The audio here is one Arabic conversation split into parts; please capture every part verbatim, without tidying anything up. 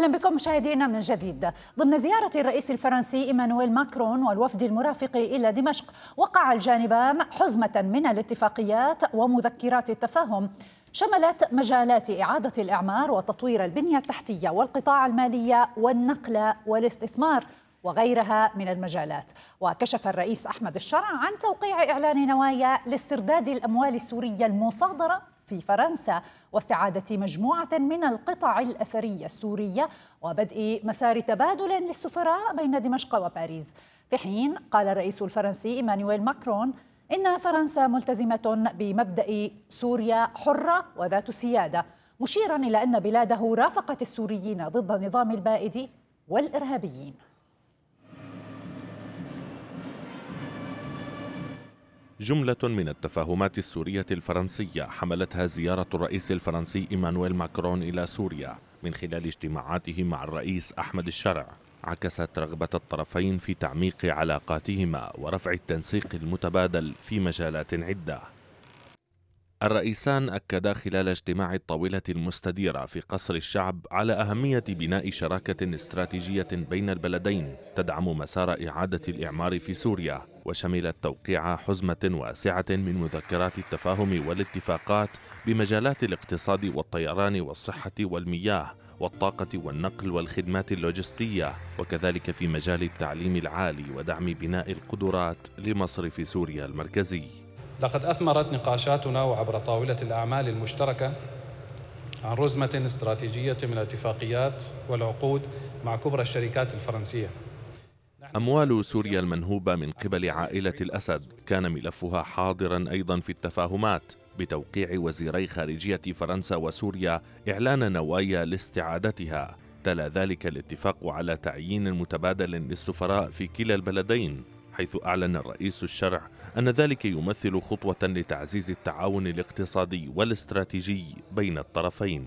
أهلا بكم مشاهدينا من جديد. ضمن زيارة الرئيس الفرنسي إيمانويل ماكرون والوفد المرافق إلى دمشق، وقع الجانبان حزمة من الاتفاقيات ومذكرات التفاهم شملت مجالات إعادة الإعمار وتطوير البنية التحتية والقطاع المالي والنقل والاستثمار وغيرها من المجالات. وكشف الرئيس أحمد الشرع عن توقيع إعلان نوايا لاسترداد الأموال السورية المصادرة في فرنسا واستعادة مجموعة من القطع الأثرية السورية وبدء مسار تبادل للسفراء بين دمشق وباريس. في حين قال الرئيس الفرنسي إيمانويل ماكرون إن فرنسا ملتزمة بمبدأ سوريا حرة وذات سيادة، مشيرا إلى أن بلاده رافقت السوريين ضد النظام البائد والإرهابيين. جملة من التفاهمات السورية الفرنسية حملتها زيارة الرئيس الفرنسي إيمانويل ماكرون إلى سوريا من خلال اجتماعاته مع الرئيس أحمد الشرع، عكست رغبة الطرفين في تعميق علاقاتهما ورفع التنسيق المتبادل في مجالات عدة. الرئيسان أكدا خلال اجتماع الطاولة المستديرة في قصر الشعب على أهمية بناء شراكة استراتيجية بين البلدين تدعم مسار إعادة الإعمار في سوريا، وشملت توقيع حزمة واسعة من مذكرات التفاهم والاتفاقات بمجالات الاقتصاد والطيران والصحة والمياه والطاقة والنقل والخدمات اللوجستية، وكذلك في مجال التعليم العالي ودعم بناء القدرات لمصرف سوريا المركزي. لقد أثمرت نقاشاتنا وعبر طاولة الأعمال المشتركة عن رزمة استراتيجية من الاتفاقيات والعقود مع كبرى الشركات الفرنسية. أموال سوريا المنهوبة من قبل عائلة الأسد كان ملفها حاضرا أيضا في التفاهمات، بتوقيع وزيري خارجية فرنسا وسوريا إعلان نوايا لاستعادتها. تلا ذلك الاتفاق على تعيين متبادل للسفراء في كلا البلدين، حيث أعلن الرئيس الشرع أن ذلك يمثل خطوة لتعزيز التعاون الاقتصادي والاستراتيجي بين الطرفين.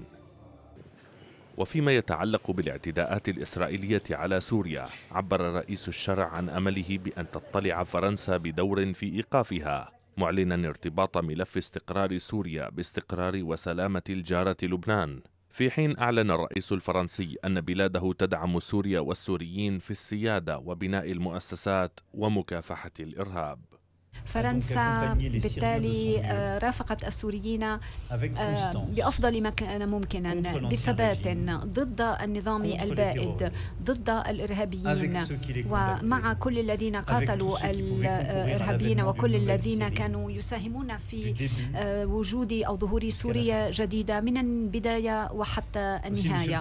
وفيما يتعلق بالاعتداءات الإسرائيلية على سوريا، عبر الرئيس الشرع عن أمله بأن تطلع فرنسا بدور في إيقافها، معلنا ارتباط ملف استقرار سوريا باستقرار وسلامة الجارة لبنان. في حين أعلن الرئيس الفرنسي أن بلاده تدعم سوريا والسوريين في السيادة وبناء المؤسسات ومكافحة الإرهاب. فرنسا بالتالي رافقت السوريين بأفضل ما كان ممكنا بثبات ضد النظام البائد، ضد الإرهابيين، ومع كل الذين قاتلوا الإرهابيين وكل الذين كانوا يساهمون في وجود أو ظهور سوريا جديدة من البداية وحتى النهاية.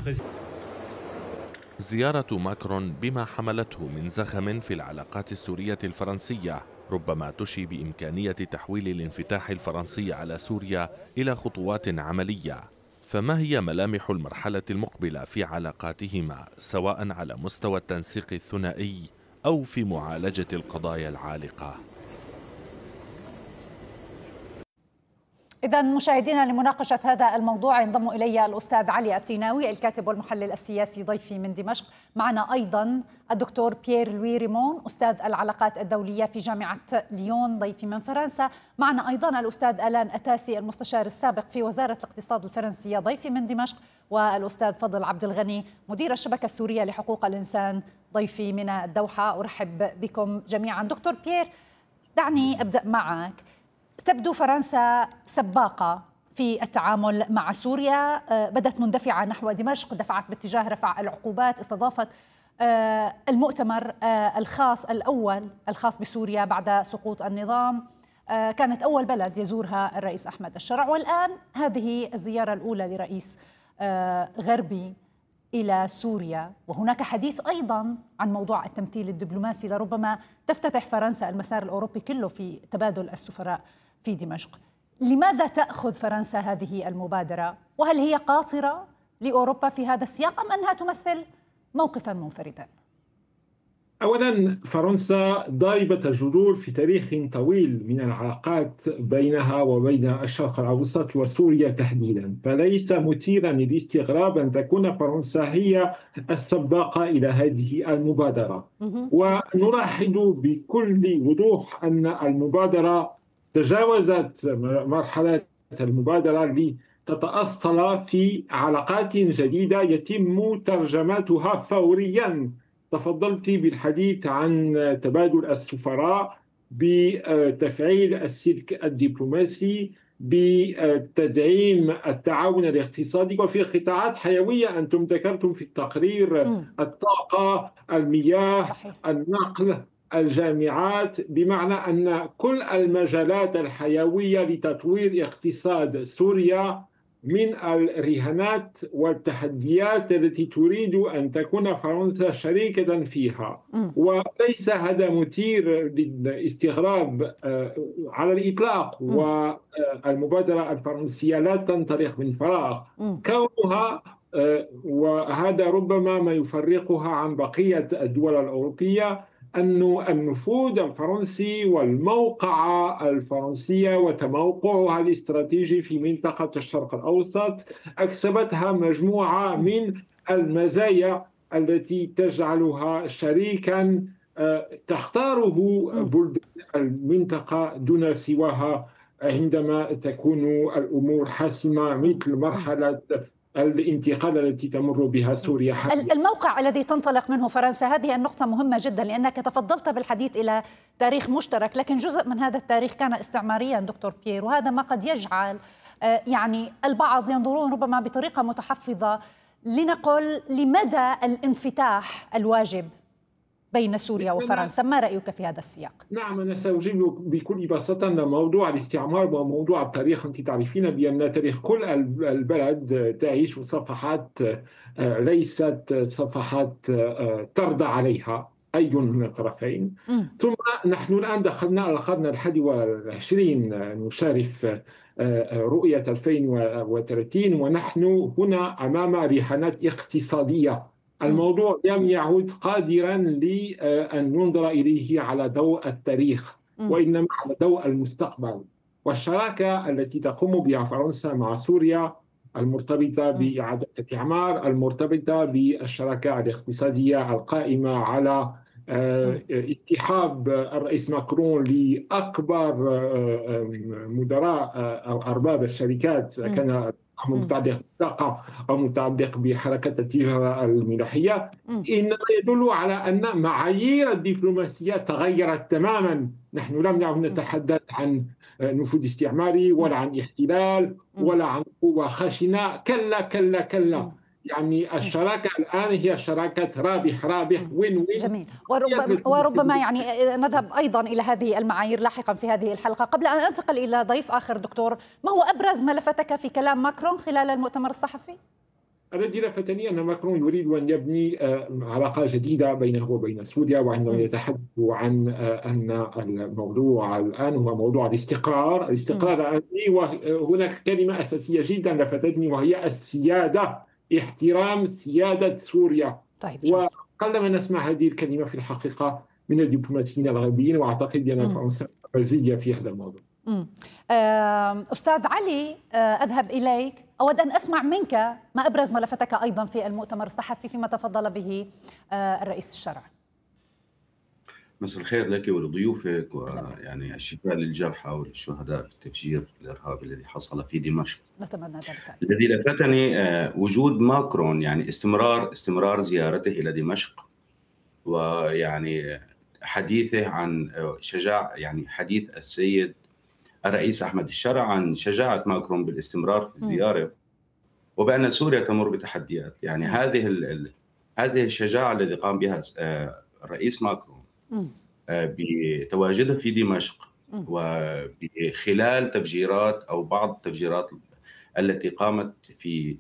زيارة ماكرون بما حملته من زخم في العلاقات السورية الفرنسية ربما تشي بإمكانية تحويل الانفتاح الفرنسي على سوريا إلى خطوات عملية. فما هي ملامح المرحلة المقبلة في علاقاتهما، سواء على مستوى التنسيق الثنائي أو في معالجة القضايا العالقة؟ إذا مشاهدينا، لمناقشة هذا الموضوع ينضم إلي الأستاذ علي التيناوي الكاتب والمحلل السياسي ضيفي من دمشق. معنا أيضا الدكتور بيير لوي ريمون أستاذ العلاقات الدولية في جامعة ليون ضيفي من فرنسا. معنا أيضا الأستاذ ألان أتاسي المستشار السابق في وزارة الاقتصاد الفرنسية ضيفي من دمشق، والأستاذ فضل عبد الغني مدير الشبكة السورية لحقوق الإنسان ضيفي من الدوحة. أرحب بكم جميعا. دكتور بيير، دعني أبدأ معك. تبدو فرنسا سباقة في التعامل مع سوريا، بدأت مندفعة نحو دمشق، دفعت باتجاه رفع العقوبات، استضافت المؤتمر الخاص الأول الخاص بسوريا بعد سقوط النظام، كانت أول بلد يزورها الرئيس أحمد الشرع، والآن هذه الزيارة الأولى لرئيس غربي إلى سوريا، وهناك حديث أيضا عن موضوع التمثيل الدبلوماسي لربما تفتتح فرنسا المسار الأوروبي كله في تبادل السفراء في دمشق. لماذا تأخذ فرنسا هذه المبادرة؟ وهل هي قاطرة لأوروبا في هذا السياق أم أنها تمثل موقفا منفردا؟ أولا، فرنسا ضاربة الجذور في تاريخ طويل من العلاقات بينها وبين الشرق الأوسط وسوريا تحديدا، فليس مثيرا للاستغراب أن تكون فرنسا هي السباقة إلى هذه المبادرة. ونلاحظ بكل وضوح أن المبادرة تجاوزت مرحلة المبادرة تتأصل في علاقات جديدة يتم ترجمتها فوريا. تفضلت بالحديث عن تبادل السفراء، بتفعيل السلك الدبلوماسي، بتدعيم التعاون الاقتصادي، وفي قطاعات حيوية أنتم ذكرتم في التقرير الطاقة، المياه، النقل، الجامعات، بمعنى أن كل المجالات الحيوية لتطوير اقتصاد سوريا من الرهانات والتحديات التي تريد أن تكون فرنسا شريكة فيها. وليس هذا مثير للاستغراب على الإطلاق، والمبادرة الفرنسية لا تنطلق من فراغ. كونها وهذا ربما ما يفرقها عن بقية الدول الأوروبية، أن النفوذ الفرنسي والموقع الفرنسية وتموقعها الاستراتيجي في منطقة الشرق الأوسط أكسبتها مجموعة من المزايا التي تجعلها شريكا تختاره بلدان المنطقة دون سواها عندما تكون الأمور حاسمة، مثل مرحلة الانتقال التي تمر بها سوريا حاليا. الموقع الذي تنطلق منه فرنسا، هذه النقطة مهمة جدا، لأنك تفضلت بالحديث إلى تاريخ مشترك، لكن جزء من هذا التاريخ كان استعماريا دكتور بيير، وهذا ما قد يجعل يعني البعض ينظرون ربما بطريقة متحفظة لنقل لمدى الانفتاح الواجب بين سوريا وفرنسا. ما رأيك في هذا السياق؟ نعم، أنا سأجيب بكل بساطة أن موضوع الاستعمار وموضوع التاريخ، أنت تعرفين بأن تاريخ كل البلد تعيش صفحات ليست صفحات ترضى عليها أي من الطرفين. ثم نحن الآن دخلنا القرن الحادي والعشرين، نشارف رؤية ألفين وثلاثين، ونحن هنا أمام رهانات اقتصادية. الموضوع لم يعد قادرا لأن ننظر إليه على ضوء التاريخ، وإنما على ضوء المستقبل. والشراكة التي تقوم بها فرنسا مع سوريا، المرتبطة بإعادة الإعمار، المرتبطة بالشراكة الاقتصادية القائمة على اتحاد الرئيس ماكرون لأكبر مدراء أو أرباب الشركات، كان متعلق بالطاقة أو متعلق بحركة التجارة الملاحية، إنما يدل على أن معايير الدبلوماسية تغيرت تماما. نحن لم نعد نتحدث عن نفوذ استعماري ولا عن احتلال ولا عن قوة خشنة، كلا كلا كلا. يعني الشراكة الآن هي شراكة رابح رابح وين وين. جميل. وربما, وربما يعني نذهب أيضا إلى هذه المعايير لاحقا في هذه الحلقة. قبل أن أنتقل إلى ضيف آخر دكتور، ما هو أبرز ما لفتك في كلام ماكرون خلال المؤتمر الصحفي؟ الذي لفتني أن ماكرون يريد أن يبني علاقة جديدة بينه وبين سوريا، وعندما يتحدث عن أن الموضوع الآن هو موضوع الاستقرار الاستقرار الآني، وهناك كلمة أساسية جدا لفتتني وهي السيادة، احترام سيادة سوريا. طيب، وقلما نسمع هذه الكلمة في الحقيقة من الدبلوماسيين الغربيين، وأعتقد أن فرنسا مركزية في هذا الموضوع. أستاذ علي، أذهب إليك. أود أن أسمع منك ما أبرز ما لفتك أيضا في المؤتمر الصحفي فيما تفضل به الرئيس الشرع. مساء الخير لك ولضيوفك، ويعني الشفاء للجرحى والشهداء في التفجير الإرهابي الذي حصل في دمشق. نتمنى ذلك. الذي لفتني وجود ماكرون، يعني استمرار استمرار زيارته إلى دمشق، ويعني حديثه عن شجاع، يعني حديث السيد الرئيس أحمد الشرع عن شجاعة ماكرون بالاستمرار في الزيارة، وبأن سوريا تمر بتحديات. يعني هذه هذه الشجاعة التي قام بها الرئيس ماكرون بتواجده في دمشق، وخلال تفجيرات أو بعض التفجيرات التي قامت في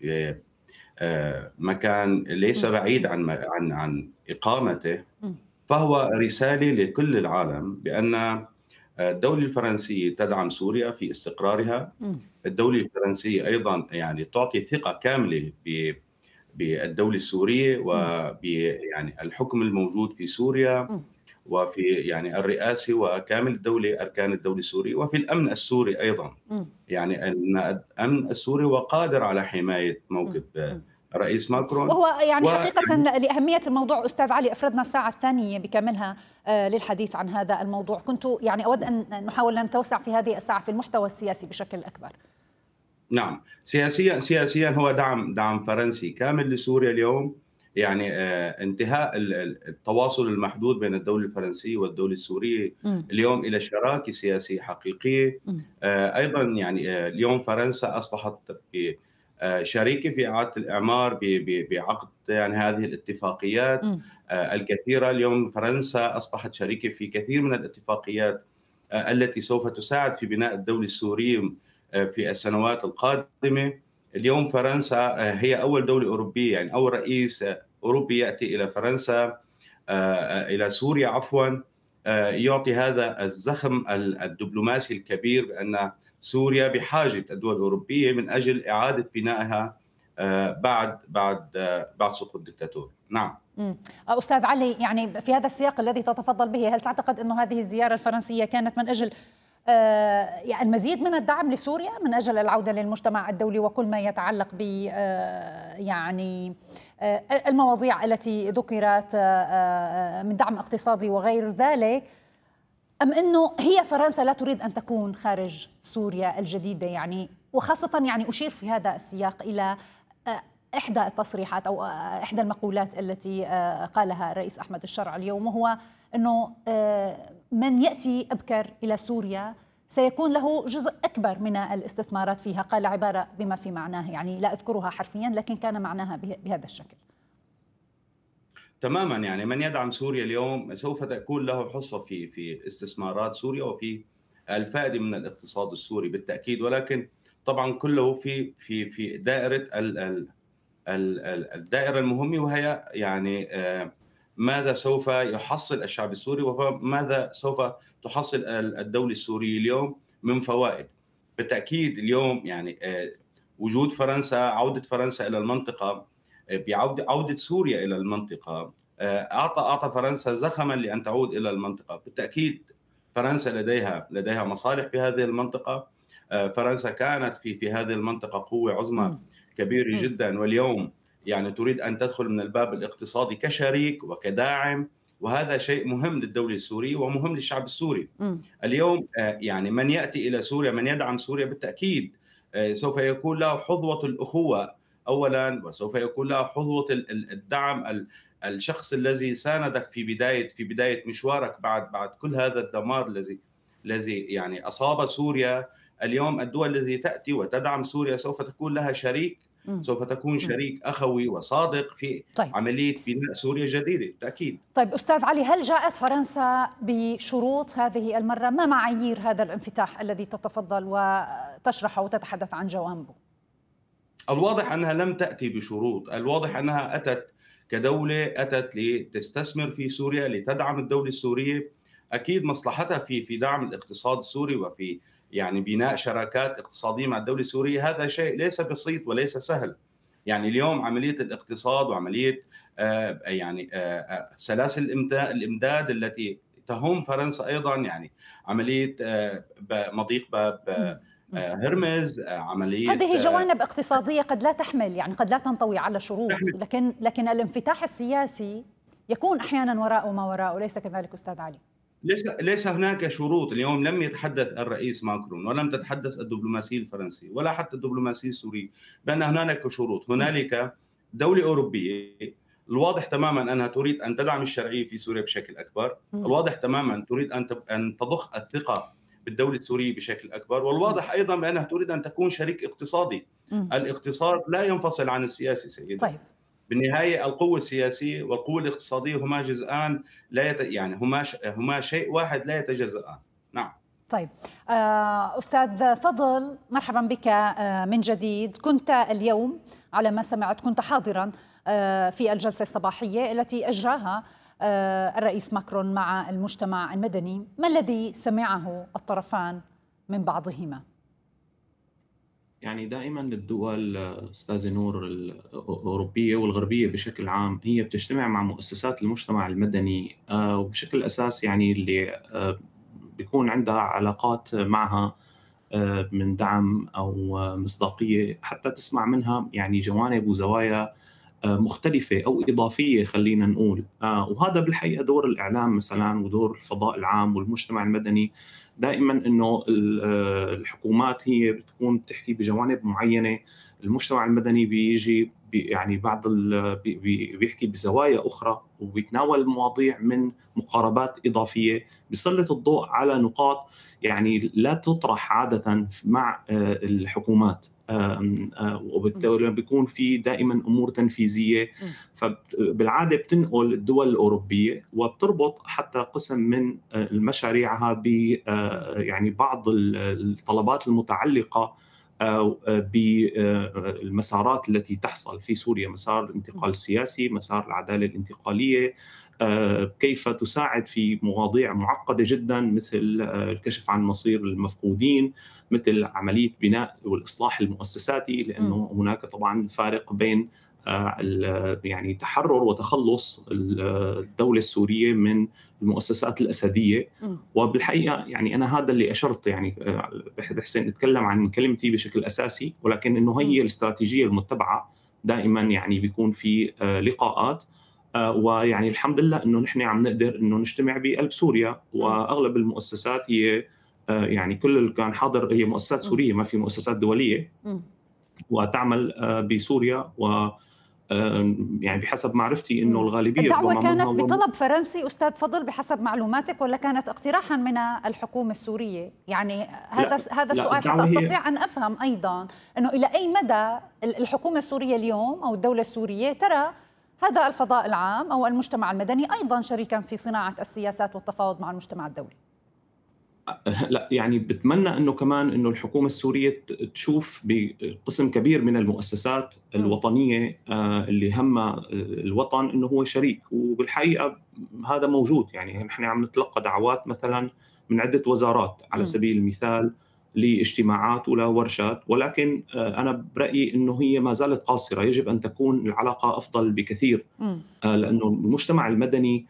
مكان ليس بعيد عن عن عن إقامته، فهو رسالة لكل العالم بأن الدولة الفرنسية تدعم سوريا في استقرارها. الدولة الفرنسية أيضا يعني تعطي ثقة كاملة بالدولة السورية وب يعني الحكم الموجود في سوريا، وفي يعني الرئاسة وكامل الدولة، أركان الدولة السورية، وفي الأمن السوري أيضا. يعني أن الأمن السوري وقادر على حماية موقف الرئيس ماكرون. وهو يعني و... حقيقة لأهمية الموضوع أستاذ علي أفردنا الساعة الثانية بكاملها للحديث عن هذا الموضوع. كنت يعني أود أن نحاول أن نتوسع في هذه الساعة في المحتوى السياسي بشكل أكبر. نعم، سياسيا سياسيا هو دعم دعم فرنسي كامل لسوريا اليوم. يعني انتهاء التواصل المحدود بين الدولة الفرنسية والدولة السورية م. اليوم إلى شراكة سياسية حقيقية. م. أيضا يعني اليوم فرنسا أصبحت شريكة في إعادة الإعمار بعقد يعني هذه الاتفاقيات م. الكثيرة. اليوم فرنسا أصبحت شريكة في كثير من الاتفاقيات التي سوف تساعد في بناء الدولة السورية في السنوات القادمة. اليوم فرنسا هي أول دولة أوروبية، يعني أول رئيس أوروبي يأتي إلى فرنسا إلى سوريا عفوا يعطي هذا الزخم الدبلوماسي الكبير بأن سوريا بحاجة الدول الأوروبية من أجل إعادة بنائها بعد بعد بعد سقوط الدكتاتور. نعم. أستاذ علي، يعني في هذا السياق الذي تتفضل به، هل تعتقد أن هذه الزيارة الفرنسية كانت من أجل يعني المزيد من الدعم لسوريا، من أجل العودة للمجتمع الدولي وكل ما يتعلق ب يعني المواضيع التي ذكرت من دعم اقتصادي وغير ذلك، أم أنه هي فرنسا لا تريد أن تكون خارج سوريا الجديدة؟ يعني وخاصة يعني أشير في هذا السياق إلى إحدى التصريحات أو إحدى المقولات التي قالها الرئيس أحمد الشرع اليوم، وهو أنه من يأتي أبكر إلى سوريا سيكون له جزء أكبر من الاستثمارات فيها. قال عبارة بما في معناه، يعني لا أذكرها حرفيا لكن كان معناها بهذا الشكل تماما. يعني من يدعم سوريا اليوم سوف تكون له حصة في في استثمارات سوريا وفي الفائدة من الاقتصاد السوري بالتأكيد، ولكن طبعا كله في في في دائرة الدائرة المهمة، وهي يعني ماذا سوف يحصل الشعب السوري وماذا سوف تحصل الدولة السورية اليوم من فوائد. بالتأكيد اليوم يعني وجود فرنسا، عودة فرنسا إلى المنطقة، بعودة عودة سوريا إلى المنطقة أعطى أعطى فرنسا زخما لأن تعود إلى المنطقة. بالتأكيد فرنسا لديها لديها مصالح في هذه المنطقة. فرنسا كانت في في هذه المنطقة قوة عظمى كبيرة جدا، واليوم يعني تريد أن تدخل من الباب الاقتصادي كشريك وكداعم، وهذا شيء مهم للدولة السورية ومهم للشعب السوري. م. اليوم يعني من يأتي إلى سوريا، من يدعم سوريا بالتأكيد سوف يكون له حظوة الأخوة أولا، وسوف يكون له حظوة الدعم، الشخص الذي ساندك في بداية في بداية مشوارك بعد بعد كل هذا الدمار الذي الذي يعني أصاب سوريا. اليوم الدول التي تأتي وتدعم سوريا سوف تكون لها شريك، سوف تكون شريك أخوي وصادق في طيب. عملية بناء سوريا جديدة بالتأكيد. طيب أستاذ علي، هل جاءت فرنسا بشروط هذه المرة؟ ما معايير هذا الانفتاح الذي تتفضل وتشرحه وتتحدث عن جوانبه؟ الواضح أنها لم تأتي بشروط، الواضح أنها أتت كدولة أتت لتستثمر في سوريا، لتدعم الدولة السورية. أكيد مصلحتها في في دعم الاقتصاد السوري وفي يعني بناء شراكات اقتصادية مع الدولة السورية. هذا شيء ليس بسيط وليس سهل. يعني اليوم عملية الاقتصاد وعملية آه يعني آه سلاسل الإمداد التي تهم فرنسا أيضا، يعني عملية آه مضيق باب آه هرمز، عملية هذه جوانب اقتصادية قد لا تحمل يعني قد لا تنطوي على شروط، لكن لكن الانفتاح السياسي يكون أحيانا وراءه ما وراءه، ليس كذلك أستاذ علي؟ ليس ليس هناك شروط. اليوم لم يتحدث الرئيس ماكرون ولم تتحدث الدبلوماسية الفرنسية ولا حتى الدبلوماسية السورية بأن هناك شروط. هنالك دولة أوروبية الواضح تماما أنها تريد أن تدعم الشرعية في سوريا بشكل أكبر، الواضح تماما تريد أن أن تضخ الثقة بالدولة السورية بشكل أكبر، والواضح أيضا بأنها تريد أن تكون شريك اقتصادي. الاقتصاد لا ينفصل عن السياسي سيدي. طيب. بالنهاية القوة السياسية والقوة الاقتصادية هما جزءان لا يت... يعني هما ش... هما شيء واحد لا يتجزأان. نعم. طيب أستاذ فضل، مرحبا بك من جديد. كنت اليوم على ما سمعت كنت حاضرا في الجلسة الصباحية التي أجراها الرئيس ماكرون مع المجتمع المدني. ما الذي سمعه الطرفان من بعضهما؟ يعني دائما الدول أستاذ نور الأوروبية والغربية بشكل عام هي بتجتمع مع مؤسسات المجتمع المدني وبشكل أساس يعني اللي بيكون عندها علاقات معها من دعم أو مصداقية حتى تسمع منها يعني جوانب وزوايا مختلفة أو إضافية خلينا نقول. وهذا بالحقيقة دور الإعلام مثلا ودور الفضاء العام والمجتمع المدني. دائما أنه الحكومات هي بتكون بتحكي بجوانب معينة، المجتمع المدني بيجي يعني بعض بيحكي بزوايا أخرى وبيتناول مواضيع من مقاربات إضافية بيسلط الضوء على نقاط يعني لا تطرح عادة مع الحكومات. وبالتالي بيكون في دائما أمور تنفيذية، فبالعادة بتنقل الدول الأوروبية وبتربط حتى قسم من مشاريعها ب يعني بعض الطلبات المتعلقة بالمسارات التي تحصل في سوريا، مسار الانتقال السياسي، مسار العدالة الانتقالية، كيف تساعد في مواضيع معقدة جدا مثل الكشف عن مصير المفقودين، مثل عملية بناء والإصلاح المؤسساتي، لأنه هناك طبعا فارق بين يعني تحرر وتخلص الدولة السورية من المؤسسات الأسدية. وبالحقيقة يعني أنا هذا اللي أشرت، يعني بحسن أتكلم عن كلمتي بشكل أساسي، ولكن إنه هي الاستراتيجية المتبعة دائما يعني بيكون في لقاءات، ويعني الحمد لله إنه نحن عم نقدر إنه نجتمع بقلب سوريا، وأغلب المؤسسات هي يعني كل اللي كان حاضر هي مؤسسات سورية، ما في مؤسسات دولية وتعمل بسوريا. و يعني بحسب معرفتي انه الغالبيه الدعوه كانت بطلب فرنسي استاذ فضل بحسب معلوماتك، ولا كانت اقتراحا من الحكومه السوريه؟ يعني هذا هذا السؤال حتى استطيع ان افهم ايضا انه الى اي مدى الحكومه السوريه اليوم او الدوله السوريه ترى هذا الفضاء العام او المجتمع المدني ايضا شريكا في صناعه السياسات والتفاوض مع المجتمع الدولي. لا يعني بتمنى انه كمان انه الحكومه السوريه تشوف بقسم كبير من المؤسسات الوطنيه اللي همها الوطن انه هو شريك، وبالحقيقه هذا موجود. يعني نحن عم نتلقى دعوات مثلا من عده وزارات على سبيل المثال لاجتماعات ولا ورشات، ولكن انا برايي انه هي ما زالت قاصره، يجب ان تكون العلاقه افضل بكثير، لانه المجتمع المدني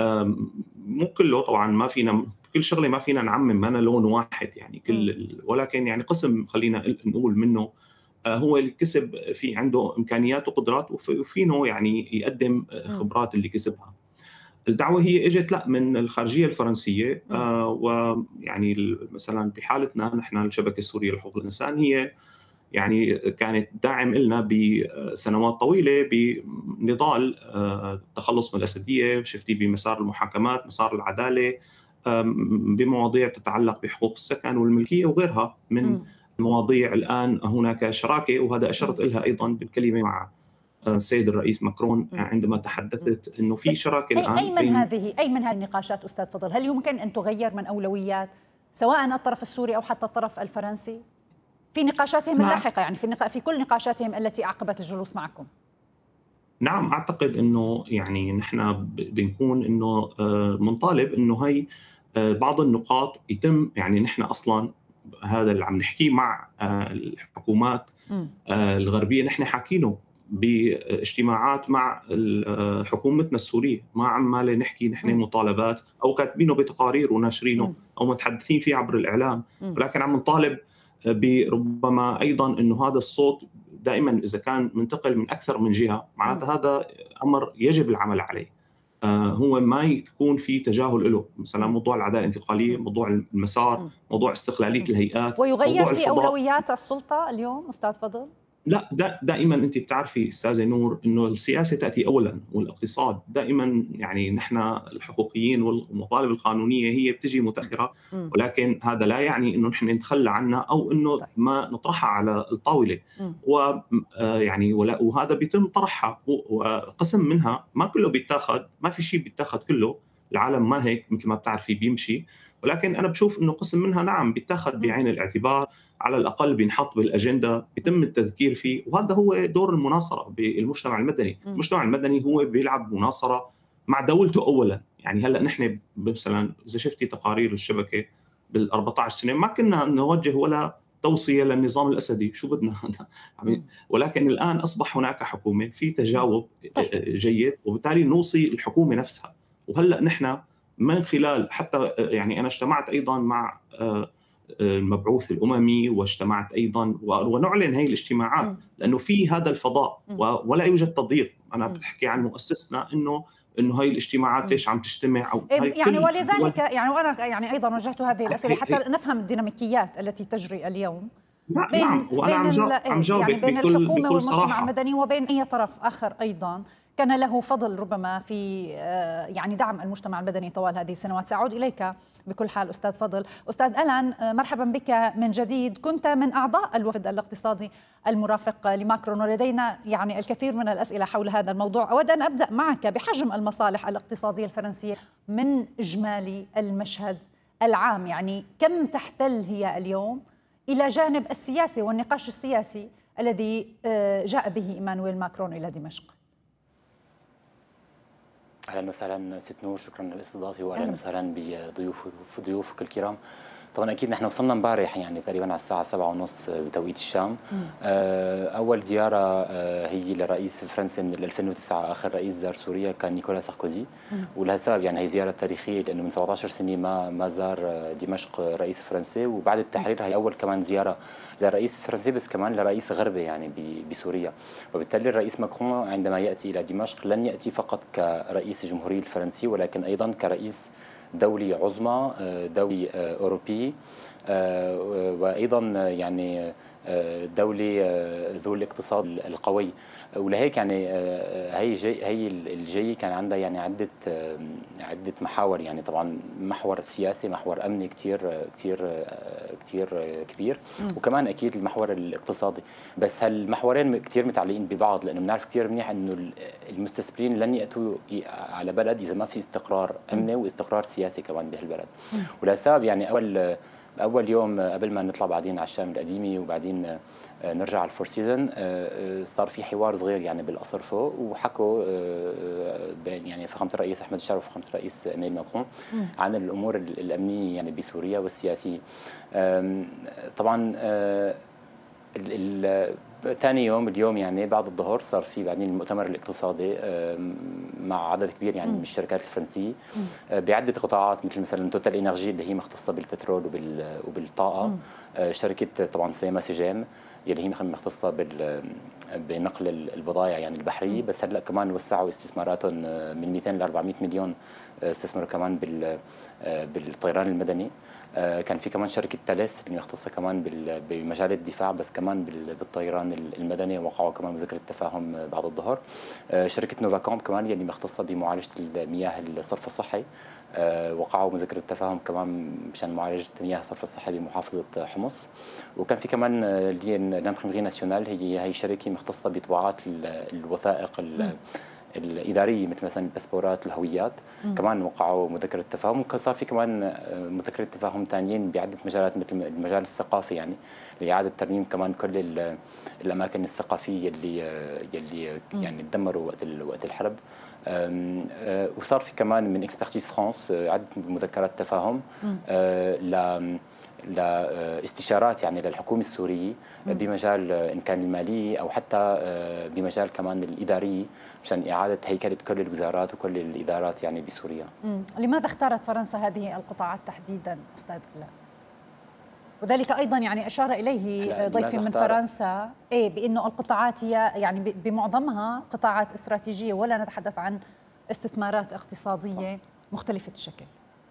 مو كله طبعا، ما فينا كل شغله ما فينا نعمم، ما أنا لون واحد يعني كل، ولكن يعني قسم خلينا نقول منه هو اللي كسب في عنده امكانيات وقدرات وفينه يعني يقدم خبرات اللي كسبها. الدعوه هي اجت لا من الخارجيه الفرنسيه، آه ويعني مثلا بحالتنا نحن الشبكه السوريه لحقوق الانسان هي يعني كانت داعم لنا بسنوات طويله بنضال التخلص من الاسديه، شفتي بمسار المحاكمات، مسار العداله، بمواضيع تتعلق بحقوق السكن والملكيه وغيرها من المواضيع. الان هناك شراكه، وهذا اشرت لها ايضا بالكلمه مع السيد الرئيس ماكرون عندما تحدثت انه في شراكه الان. اي من هذه اي من هذه النقاشات استاذ فضل هل يمكن ان تغير من اولويات سواء الطرف السوري او حتى الطرف الفرنسي في نقاشاتهم نعم. اللاحقه، يعني في نقا... في كل نقاشاتهم التي اعقبت الجلوس معكم؟ نعم، اعتقد انه يعني نحن بنكون انه منطالب انه هي بعض النقاط يتم، يعني نحن اصلا هذا اللي عم نحكيه مع الحكومات الغربيه نحن حاكينه باجتماعات مع حكومتنا السوريه، ما عمال نحكي نحن مطالبات او كاتبينه بتقارير وناشرينه او متحدثين فيه عبر الاعلام، ولكن عم نطالب بربما ايضا انه هذا الصوت دائما اذا كان منتقل من اكثر من جهه معناتها هذا امر يجب العمل عليه. آه هو ما يكون في تجاهل له، مثلا موضوع العداله الانتقاليه، موضوع المسار، موضوع استقلاليه الهيئات، ويغير في اولويات السلطه اليوم استاذ فضل؟ لا دا دائما انت بتعرفي استاذه نور انه السياسه تاتي اولا والاقتصاد دائما، يعني نحن الحقوقيين والمطالب القانونيه هي بتجي متاخره، ولكن هذا لا يعني انه نحن نتخلى عنها او انه ما نطرحها على الطاوله، ويعني وهذا بيتم طرحها وقسم منها، ما كله بيتاخذ، ما في شيء بيتاخذ كله، العالم ما هيك مثل ما بتعرفي بيمشي، ولكن انا بشوف انه قسم منها نعم بيتاخذ بعين الاعتبار، على الأقل بينحط بالأجندة، بيتم التذكير فيه، وهذا هو دور المناصرة بالمجتمع المدني. م. المجتمع المدني هو بيلعب مناصرة مع دولته أولا، يعني هلأ نحن مثلا إذا شفتي تقارير الشبكة بالأربعة عشر سنة ما كنا نوجه ولا توصية للنظام الأسدي، شو بدنا ولكن الآن أصبح هناك حكومة في تجاوب جيد، وبالتالي نوصي الحكومة نفسها. وهلأ نحن من خلال حتى يعني أنا اجتمعت أيضا مع المبعوث الأممي، واجتمعت أيضا ونعلن هذه الاجتماعات لأنه في هذا الفضاء ولا يوجد تضييق. أنا بتحكي عن مؤسسنا إنه إنه هاي الاجتماعات ليش عم تجتمع أو هاي يعني ولذلك يعني وأنا يعني أيضا وجهت هذه الأسئلة حتى نفهم الديناميكيات التي تجري اليوم بين نعم. وأنا بين, عم جاوبك يعني بين بكل الحكومة بكل والمجتمع صراحة. المدني وبين أي طرف آخر أيضا كان له فضل ربما في يعني دعم المجتمع المدني طوال هذه السنوات. سأعود إليك بكل حال أستاذ فضل. أستاذ ألان، مرحبا بك من جديد. كنت من أعضاء الوفد الاقتصادي المرافق لماكرون، ولدينا يعني الكثير من الأسئلة حول هذا الموضوع. أود أن أبدأ معك بحجم المصالح الاقتصادية الفرنسية من إجمالي المشهد العام، يعني كم تحتل هي اليوم إلى جانب السياسي والنقاش السياسي الذي جاء به إيمانويل ماكرون إلى دمشق؟ اهلا وسهلا ست نور، شكرا للاستضافه واهلا وسهلا بضيوف ضيوفك الكرام. طبعا اكيد نحن وصلنا امبارح يعني تقريبا على الساعه سبعة ونص بتوقيت الشام. اول زياره هي للرئيس الفرنسي من ألفين وتسعة، اخر رئيس زار سوريا كان نيكولا ساركوزي، ولهالسبب يعني هي زياره تاريخيه لانه من سبعة عشر سنه ما ما زار دمشق رئيس فرنسي، وبعد التحرير هي اول كمان زياره للرئيس الفرنسي بس كمان لرئيس غربي يعني بسوريا. وبالتالي الرئيس ماكرون عندما ياتي الى دمشق لن ياتي فقط كرئيس الجمهوريه الفرنسية ولكن ايضا كرئيس دولي عظمى، دولي أوروبي، وأيضا يعني دولي ذو الاقتصاد القوي. ولهيك يعني هي جي هي الجي كان عندها يعني عدة عدة محاور، يعني طبعا محور سياسي، محور أمني كتير كتير كتير كبير، وكمان أكيد المحور الاقتصادي. بس هالمحورين كتير متعلقين ببعض، لأنه بنعرف كتير منيح إنه المستثمرين لن يأتوا على بلد إذا ما في استقرار أمني واستقرار سياسي كمان بهالبلد. ولهالسبب يعني أول أول يوم قبل ما نطلع بعدين على الشام القديمة وبعدين نرجع على الفور سيزون، صار في حوار صغير يعني بالقصر فوق، وحكوا بين يعني فخامة الرئيس أحمد الشرف وفخامة الرئيس إيمانويل ماكرون عن الأمور الأمنية يعني بسوريا والسياسية. طبعا ثاني يوم اليوم يعني بعد الظهر صار في بعدين المؤتمر الاقتصادي مع عدد كبير يعني من الشركات الفرنسية بعدة قطاعات، مثل مثلا توتال انرجي اللي هي مختصة بالبترول وبالطاقة، شركة طبعا سيما سجام اللي هي مختصة بال بنقل البضائع يعني البحرية، بس هلا كمان وسعوا استثماراتهم من مئتين ل أربعمئة مليون، استثمروا كمان بال بالطيران المدني. كان في كمان شركة تاليس اللي مختصة كمان بمجال الدفاع بس كمان بالطيران المدني، وقعوا كمان مذكرة تفاهم بعد الظهر. شركة نوفاكوم كمان اللي مختصة بمعالجة المياه الصرف الصحي، وقعوا مذكرة تفاهم كمان مشان معالجة مياه الصرف الصحي بمحافظة حمص. وكان في كمان اللي لامبريمري ناسيونال، هي هي شركة مختصة بطباعات الوثائق الإدارية مثل مثلا الباسبورات الهويات، م. كمان وقعوا مذكرة تفاهم. وكان صار في كمان مذكرة تفاهم ثانيين بعدة مجالات مثل المجال الثقافي، يعني لإعادة ترميم كمان كل الأماكن الثقافية اللي اللي يعني تدمروا وقت وقت الحرب. وصار في كمان من اكسبرتيز فرانس عدة مذكرات تفاهم ل لاستشارات يعني للحكومة السورية بمجال إن كان المالية أو حتى بمجال كمان الإداري مشان إعادة هيكلة كل الوزارات وكل الإدارات يعني بسوريا. مم. لماذا اختارت فرنسا هذه القطاعات تحديدا أستاذ ألان؟ وذلك أيضا يعني أشار إليه ضيفي من فرنسا إيه بأنه القطاعات هي يعني بمعظمها قطاعات استراتيجية، ولا نتحدث عن استثمارات اقتصادية مختلفة الشكل.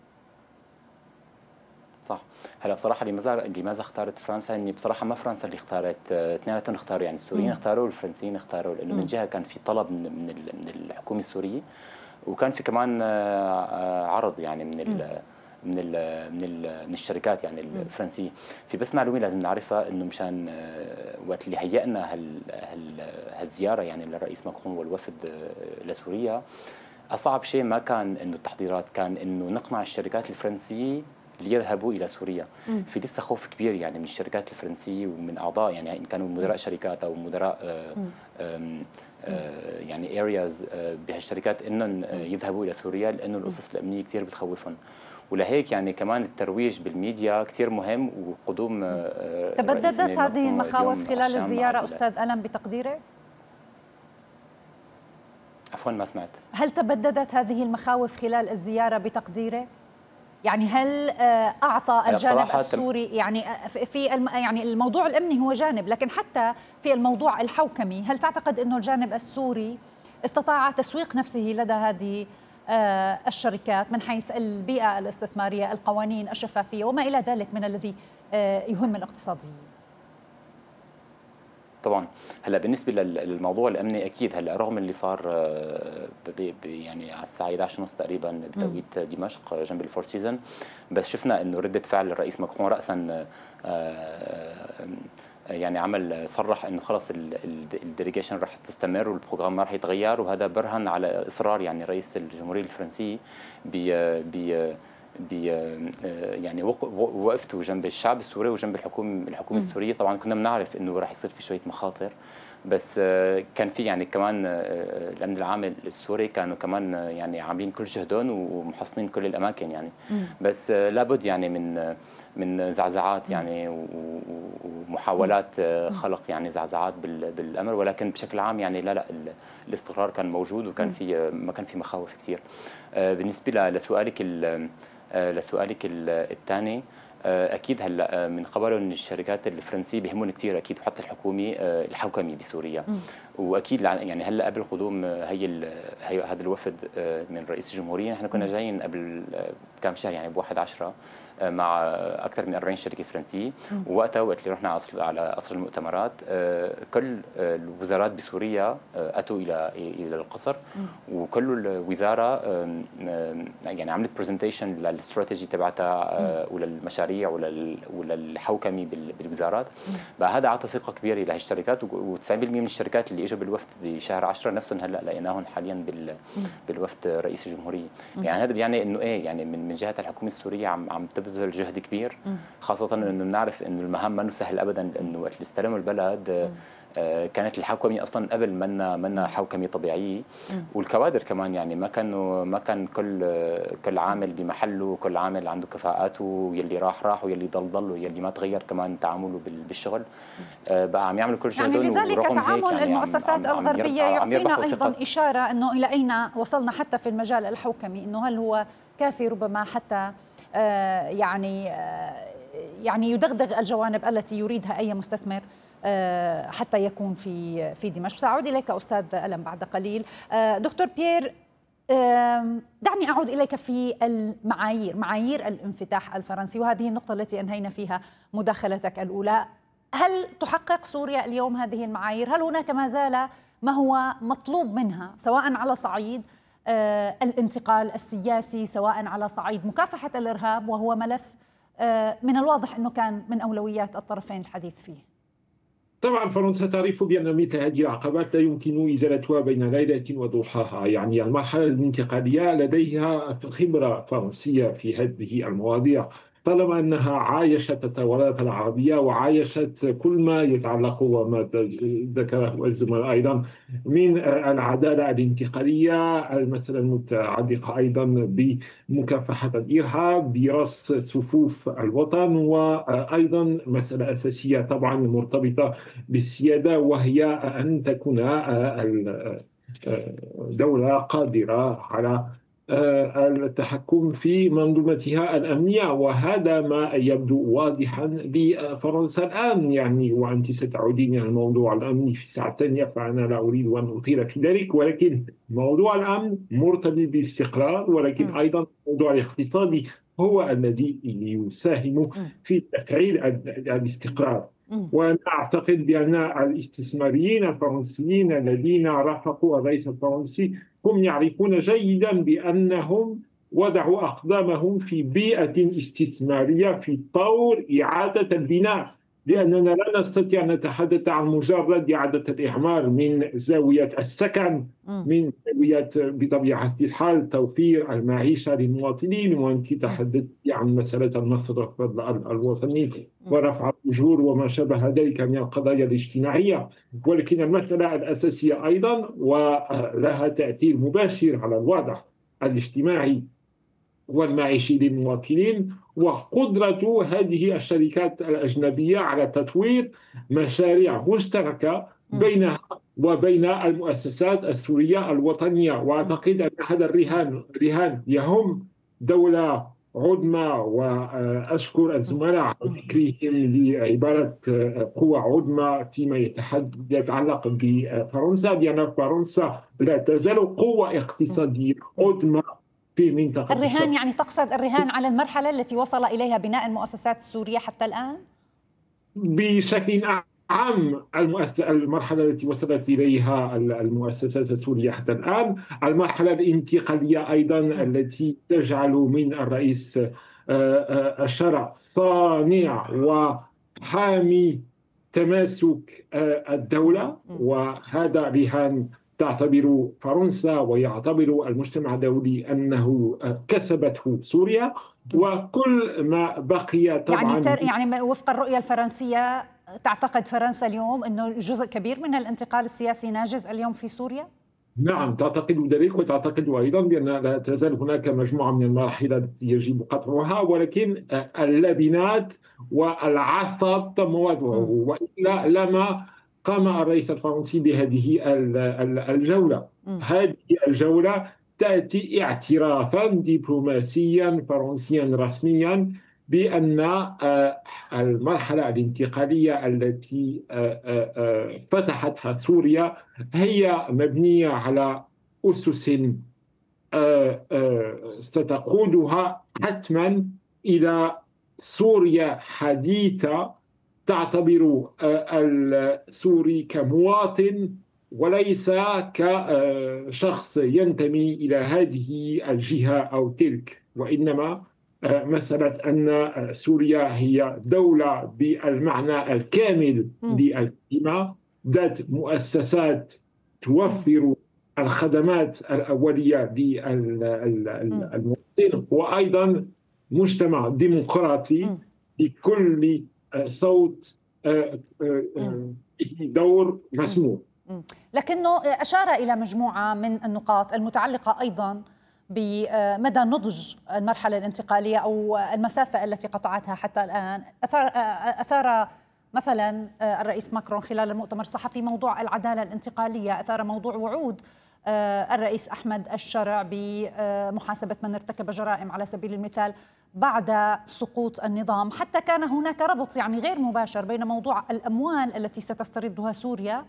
صح. هلا بصراحه لماذا لماذا اختارت فرنسا؟ اني بصراحه ما فرنسا اللي اختارت، اثنيناتهم اختاروا، يعني السوريين مم. اختاروا والفرنسيين اختاروا، لانه من جهه كان في طلب من من, من الحكومه السوريه، وكان في كمان عرض يعني من ال من ال من ال من الشركات يعني الفرنسيه. في بس معلومه لازم نعرفها، انه مشان وقت اللي هيئنا هال هالزياره يعني للرئيس ماكرون والوفد لسوريا، اصعب شيء ما كان انه التحضيرات، كان انه نقنع الشركات الفرنسيه ليذهبوا الى سوريا. مم. في لسه خوف كبير يعني من الشركات الفرنسيه ومن اعضاء، يعني ان كانوا مدراء شركات او مدراء آآ آآ يعني ارياز بهالشركات انهم يذهبوا الى سوريا، لانه القصص الامنيه كثير بتخوفهم. ولهيك يعني كمان الترويج بالميديا كثير مهم، وقدوم تبددت هذه المخاوف خلال الزياره استاذ ألان بتقديرك؟ عفوا ما سمعت. هل تبددت هذه المخاوف خلال الزياره بتقديرك؟ يعني هل أعطى الجانب السوري يعني في يعني الموضوع الأمني هو جانب، لكن حتى في الموضوع الحوكمي هل تعتقد أنه الجانب السوري استطاع تسويق نفسه لدى هذه الشركات من حيث البيئة الاستثمارية، القوانين، الشفافية وما إلى ذلك من الذي يهم الاقتصاديين؟ طبعا هلا بالنسبه للموضوع الامني اكيد هلا رغم اللي صار يعني على الساعه إحدى عشر ونص تقريبا بتوقيت دمشق جنب الفور سيزون، بس شفنا انه رده فعل الرئيس ماكرون راسا يعني عمل صرح انه خلص الديليجيشن رح تستمر والبروجرام ما رح يتغير، وهذا برهن على اصرار يعني رئيس الجمهوريه الفرنسي ب بي يعني وقفته جنب الشعب السوري وجنب الحكومه الحكومه السوريه. طبعا كنا بنعرف انه راح يصير في شويه مخاطر، بس كان في يعني كمان الامن العام السوري كانوا كمان يعني عاملين كل جهدهم ومحصنين كل الاماكن يعني، بس لابد يعني من من زعزعات يعني ومحاولات خلق يعني زعزعات بالامر، ولكن بشكل عام يعني لا لا الاستقرار كان موجود وكان في ما كان في مخاوف كثير. بالنسبه لسؤالك لسؤالك الثاني، اكيد هلا من قبل الشركات الفرنسيه بيهمون كثير اكيد وحتى الحكومي الحوكمي بسوريا، واكيد يعني هلا قبل قدوم هي هذا الوفد من رئيس الجمهوريه نحن كنا جايين قبل كم شهر يعني بواحد عشرة مع اكثر من أربعين شركه فرنسيه، ووقتها وقت اللي رحنا على قصر المؤتمرات كل الوزارات بسوريا اتوا الى الى القصر، وكل الوزاره يعني عملت برزنتيشن للاستراتيجي تبعتها وللمشاريع وللحوكمه بالوزارات. بقى هذا اعطى ثقه كبيره لهالشركات، و90% من الشركات اللي اجوا بالوفد بشهر عشرة نفسهم هلا لقيناهم حاليا بالوفد رئيس الجمهوريه. يعني هذا بيعني انه ايه يعني من من جهه الحكومه السوريه عم عم تبذل جهد كبير، خاصه انه بنعرف انه المهام ما سهل ابدا، لانه وقت اللي استلموا البلد كانت الحوكمه اصلا قبل منا منا حوكمه طبيعيه، والكوادر كمان يعني ما كانوا ما كان كل كل عامل بمحله، كل عامل عنده كفاءاته، ويلي راح راح ويلي ضل ضل ويلي ما تغير كمان تعامله بالشغل. بقى عم يعملوا كل جهدهم، يعني لذلك تعامل يعني المؤسسات عم الغربيه عم يعطينا ايضا اشاره انه الى اين وصلنا حتى في المجال الحوكمي، انه هل هو كافي ربما حتى آه يعني آه يعني يدغدغ الجوانب التي يريدها اي مستثمر حتى يكون في في دمشق. سأعود إليك أستاذ ألم بعد قليل. دكتور بيير، دعني أعود إليك في المعايير، معايير الانفتاح الفرنسي، وهذه النقطة التي أنهينا فيها مداخلتك الأولى. هل تحقق سوريا اليوم هذه المعايير؟ هل هناك ما زال ما هو مطلوب منها سواء على صعيد الانتقال السياسي، سواء على صعيد مكافحة الإرهاب، وهو ملف من الواضح أنه كان من أولويات الطرفين الحديث فيه؟ طبعا فرنسا تعرف بأن مثل هذه العقبات لا يمكن إزالتها بين ليلة وضحاها. يعني المرحلة الانتقالية لديها خبرة فرنسية في هذه المواضيع، طالما أنها عايشت الثورات العربية وعايشت كل ما يتعلق وما ذكره الزملاء أيضا من العدالة الانتقالية، المسألة المتعلقة أيضا بمكافحة الإرهاب، برص صفوف الوطن، وأيضا مسألة أساسية طبعا مرتبطة بالسيادة، وهي أن تكون الدولة قادرة على التحكم في منظومتها الأمنية، وهذا ما يبدو واضحا لفرنسا الآن. يعني وأنت ستعودين إلى الموضوع الأمني في ساعة ثانية، فأنا لا أريد أن أطيل في ذلك، ولكن موضوع الأمن مرتبط بالاستقرار، ولكن أيضا الموضوع الاقتصادي هو الذي يساهم في تفعيل الاستقرار. وأنا أعتقد بأن الاستثماريين الفرنسيين الذين رافقوا الرئيس الفرنسي هم يعرفون جيدا بأنهم وضعوا أقدامهم في بيئة استثمارية في طور إعادة البناء، لأننا لا نستطيع أن نتحدث عن مجرد إعادة الإعمار من زاوية السكن، من زاوية بطبيعة الحال توفير المعيشة للمواطنين، وأنت تحدثت عن مسألة المصرف الوطني ورفع الأجور وما شابه ذلك من القضايا الاجتماعية، ولكن المسألة الأساسية أيضا ولها تأثير مباشر على الوضع الاجتماعي والمعيشي للمواطنين، وقدرة هذه الشركات الأجنبية على تطوير مشاريع مشتركة بينها وبين المؤسسات السورية الوطنية. وأعتقد أن هذا الرهان رهان يهم دولة عظمى، وأشكر الزملاء على ذكرهم لعبارة قوة عظمى فيما يتعلق بفرنسا، لأن فرنسا لا تزال قوة اقتصادية عظمى في منطقة الرهان. يعني تقصد الرهان على المرحلة التي وصل إليها بناء المؤسسات السورية حتى الآن؟ بشكل عام المرحلة التي وصلت إليها المؤسسات السورية حتى الآن، المرحلة الانتقالية أيضا التي تجعل من الرئيس الشرع صانع وحامي تماسك الدولة، وهذا رهان تعتبر فرنسا ويعتبر المجتمع الدولي أنه كسبته سوريا. وكل ما بقي طبعا يعني تر يعني وفق الرؤية الفرنسية تعتقد فرنسا اليوم أنه جزء كبير من الانتقال السياسي ناجز اليوم في سوريا؟ نعم، تعتقد ذلك، وتعتقد أيضا بأن لا تزال هناك مجموعة من المراحل التي يجب قطعها، ولكن اللبنات والعصا تم وضعه، وإلا لما قام الرئيس الفرنسي بهذه الجولة. هذه الجولة تأتي اعترافا دبلوماسيا فرنسيا رسميا بأن المرحلة الانتقالية التي فتحتها سوريا هي مبنية على أسس ستقودها حتما إلى سوريا حديثة تعتبر السوري كمواطن وليس كشخص ينتمي إلى هذه الجهة أو تلك، وإنما مسألة أن سوريا هي دولة بالمعنى الكامل للكلمة، ذات مؤسسات توفر الخدمات الأولية للمواطن، وأيضا مجتمع ديمقراطي بكل صوت دور مسموع. لكنه أشار إلى مجموعة من النقاط المتعلقة أيضا بمدى نضج المرحلة الانتقالية أو المسافة التي قطعتها حتى الآن. أثار, أثار مثلا الرئيس ماكرون خلال المؤتمر الصحفي موضوع العدالة الانتقالية، أثار موضوع وعود الرئيس أحمد الشرع بمحاسبة من ارتكب جرائم على سبيل المثال بعد سقوط النظام. حتى كان هناك ربط يعني غير مباشر بين موضوع الأموال التي ستستردها سوريا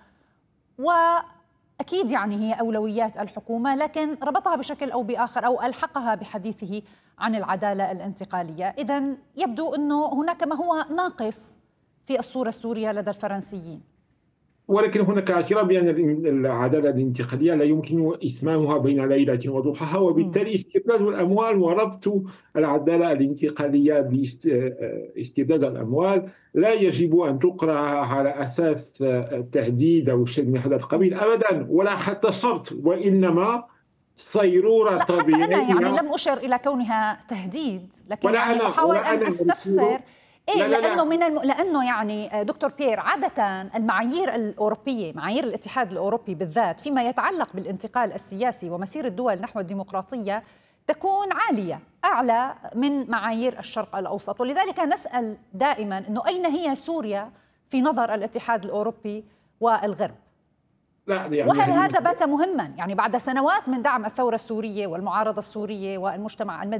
وأكيد يعني هي أولويات الحكومة، لكن ربطها بشكل أو بآخر أو ألحقها بحديثه عن العدالة الانتقالية. إذن يبدو أنه هناك ما هو ناقص في الصورة السورية لدى الفرنسيين. ولكن هناك اعتراف بأن العدالة الانتقالية لا يمكن إتمامها بين ليلة وضحاها، وبالتالي استرداد الأموال وربط العدالة الانتقالية باسترداد الأموال لا يجب أن تقرأ على أساس تهديد أو شيء من هذا القبيل أبدا، ولا حتى شرط، وإنما صيرورة طبيعية. حتى أنا يعني لم أشر إلى كونها تهديد، لكن يعني أحاول أن أستفسر إيه، لا لا لأنه من الم... لأنه يعني دكتور بيير، عادة المعايير الأوروبية، معايير الاتحاد الأوروبي بالذات فيما يتعلق بالانتقال السياسي ومسير الدول نحو الديمقراطية تكون عالية، أعلى من معايير الشرق الأوسط، ولذلك نسأل دائما أنه أين هي سوريا في نظر الاتحاد الأوروبي والغرب؟ لا يعني وهل هذا بات مهما يعني بعد سنوات من دعم الثورة السورية والمعارضة السورية والمجتمع المدني